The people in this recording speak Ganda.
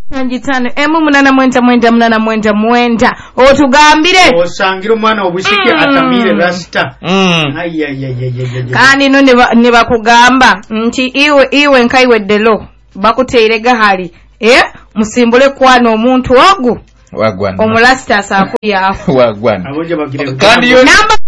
Njitano emu munana mwenda otugambire osangira omwana obusike atamire rasta kandi no ne bakugamba nti iwe nkaiweddelo bakuteire gahali musimbule kwana omuntu ogu wagwana omulasta asakuya abonje bagire kandi yo namba